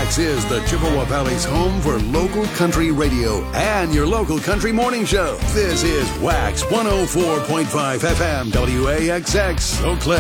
Wax is the Chippewa Valley's home for local country radio and your local country morning show. This is Wax 104.5 FM WAXX Eau Claire.